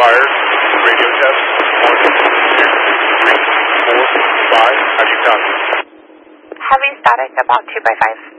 Fire, radio test, 1, 2, 3, 4, 5, how do you copy? Heavy static about 2 by 5.